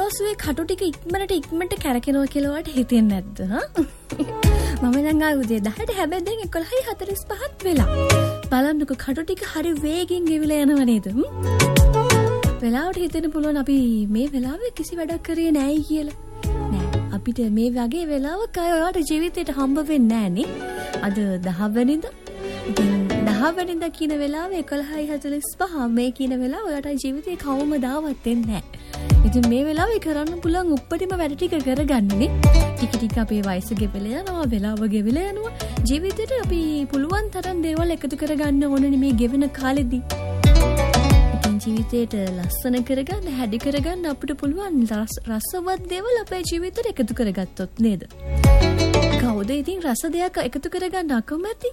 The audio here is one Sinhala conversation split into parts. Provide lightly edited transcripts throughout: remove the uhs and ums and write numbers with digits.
දවසේ කටු ටික ඉක්මනට කැරකෙනවා කියලා වට හිතෙන්නේ නැද්ද? මම නම් ආ උදේ 10ට හැබැයි දැන් 11:45ක් වෙලා. බලන්නකෝ කටු ටික හරි වේගෙන් ගෙවිලා යනව නේද? වෙලාවට හිතෙන්න පුළුවන් අපි මේ වෙලාවේ කිසි වැඩක් කරේ නැහැ කියලා. නෑ අපිට මේ වගේ වෙලාවක අය ඔයාලට ජීවිතේට හම්බ වෙන්නේ නෑනේ. අද 10 වෙනිදා. ඉතින් 10 වෙනිදා කියන වෙලාවේ 11:45 මේ කියන වෙලාව ඔයාලට ජීවිතේ කවමදාවත් එන්නේ නෑ. ඉතින් මේ වෙලාවේ කරන්න පුළුවන් උප්පටිම වැඩ ටික කරගන්නනේ. ටික අපේ වයස ගෙවිලා යනවා, වෙලාව ගෙවිලා යනවා. ජීවිතේට අපි පුළුවන් තරම් දේවල් එකතු කරගන්න ඕනනේ මේ ගෙවෙන කාලෙදී. ඉතින් ජීවිතේට ලස්සන කරගන්න, හැඩි කරගන්න අපිට පුළුවන් රසවත් දේවල් අපේ ජීවිතේට එකතු කරගත්තොත් නේද? කවුද ඉතින් රස දෙයක් එකතු කරගන්න අකමැති?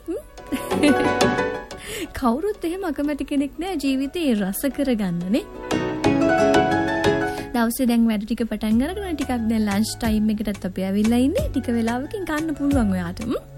කවුරුත් එහෙම අකමැති කෙනෙක් නෑ ජීවිතේ රස කරගන්නනේ. දවසේ දැන් වැඩ ටික පටන් අරගෙන ටිකක් දැන් ලන්ච් ටයිම් එකටත් අපි ඇවිල්ලා ඉන්නේ. ටික වෙලාවකින් කන්න පුළුවන් ඔයාට.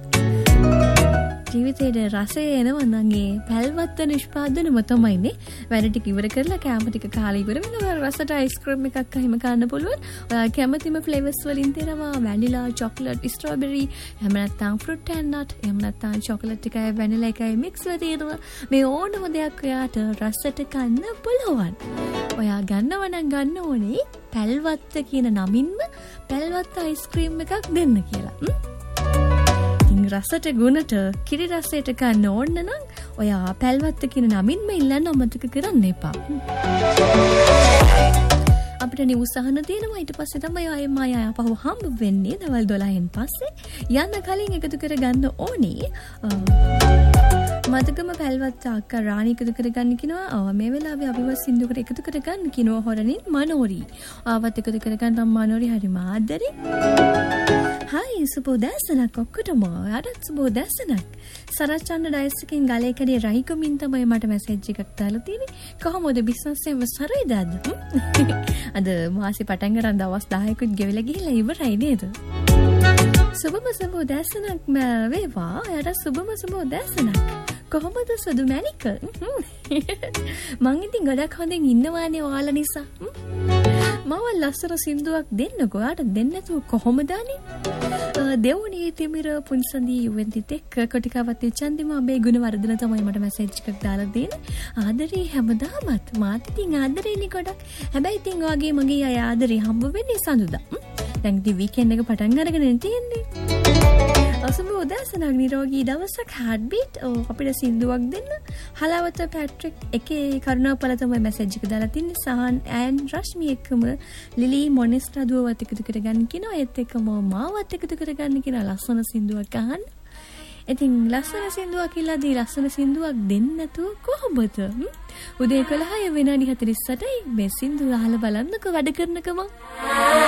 ජීවිතේට රසය එනවා නම් ඒ පැල්වත්ත නිෂ්පාදනම තමයිනේ. වැඩ ටික ඉවර කරලා කැම ටික කාලා ඉවර වෙනවා. රසට අයිස්ක්‍රීම් එකක් අහිම කන්න පුළුවන්. ඔයා කැමතිම ෆ්ලේවර්ස් වලින් තියෙනවා. වැනිලා, චොක්ලට්, ස්ට්‍රෝබෙරි, එහෙම නැත්නම් ෆෘට් ඇන්ඩ් නට්, එහෙම නැත්නම් චොක්ලට් එකයි වැනිලා එකයි මික්ස් වෙලා තියෙනවා. මේ ඕනම දෙයක් ඔයාට රසට කන්න පුළුවන්. ඔයා ගන්නව නම් ගන්න ඕනේ පැල්වත්ත කියන නමින්ම පැල්වත්ත අයිස්ක්‍රීම් එකක් දෙන්න කියලා. රසට ගුණට කිරි රසයට කන්න ඕන නම් ඔයා පැල්වත්ත කියන නමින්ම ඉල්ලන්න අමතක කරන්න එපා. අපිට නිවුස් අහන්න තියෙනවා. ඊට පස්සේ තමයි ආයෙම ආපහු හම්බ වෙන්නේ දවල් 12න් පස්සේ. යන්න කලින් එකතු කරගන්න ඕනේ. මතකම පැල්වත්ත අක්කා රාණි එකතු කරගන්න කිනවා. මේ වෙලාවේ අපිව සින්දුවකට එකතු කරගන්න කිනවා හොරනින් මනෝරි. ආවත් එකතු කරගන්න මනෝරි හරි මාදරේ. හායි සුබෝදෑසනක් ඔක්කොටම. අදත් සුබෝදෑසනක්. සරච්චන්ද ඩයස් එකෙන් ගලේ කඩේ රහිකමින් තමයි මට මැසේජ් එකක් දාලා තියෙන්නේ. කොහොමද බිස්නස් එක සරයිද අද? අද මාසේ පටන් ගන්න දවස් 10කුත් ගෙවිලා ගිහිල්ලා ඉවරයි නේද? සුබම සුබෝදෑසනක් වේවා. අද සුබම සුබෝදෑසනක්. කොහොමද සුදු මැනික? මං ඉතින් ගොඩක් හොඳින් ඉන්නවානේ ඔයාලා නිසා. මම ලස්සන සින්දුවක් දෙන්නකෝ. ඔයාට දෙන්න නැතුව කොහොමද අනේ? දෙවුණී තිමිර පුන්සන්දී යුවෙන්තිත් එක්ක කොටිකාවත් චන්දිම මේ ගුණවර්ධන තමයි මට මැසේජ් එකක් දාලා දෙන්නේ. ආදරේ හැමදාමත් මාත් ඉතින් ආදරේනේ ගොඩක්. හැබැයි ඉතින් ඔයගේ මගේ අය ආදරේ හම්බ වෙන්නේ සඳුදා. දැන් ඉතින් වීකෙන්ඩ් එක පටන් අරගෙන තියෙන්නේ. අසුබ උදෑසනක් නිරෝගී දවසක් හાર્ට්බීට් අපිට සින්දුවක් දෙන්න. හලවත පැට්‍රික් එකේ කරුණාපල තමයි මැසේජ් එක දාලා තින්නේ. සහන් ඇන් රශ්මි එක්කම ලිලි මොනිස්ටා දුවවත් එකතු කරගන්න කියනවා. ඒත් එක්කම මාවත් එකතු කරගන්න කියන ලස්සන සින්දුවක් අහන්න. ඉතින් ලස්සන සින්දුවක් කියලාදී ලස්සන සින්දුවක් දෙන්න නැතුව කොහොමද? උදේ 11 විනාඩි 48යි මේ සින්දුව අහලා බලන්නකෝ වැඩ කරනකම.